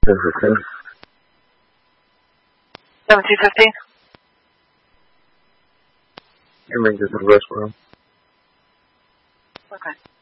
1750. Your ring is in the restroom. Okay.